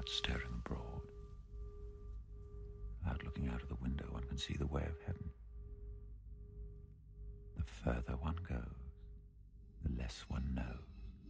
clouds staring abroad. Without looking out of the window, one can see the way of heaven. The further one goes, the less one knows.